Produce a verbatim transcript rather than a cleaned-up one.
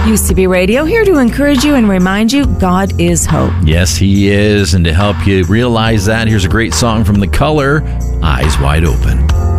U C B Radio, here to encourage you and remind you God is hope. Yes, He is. And to help you realize that, here's a great song from The Color, Eyes Wide Open.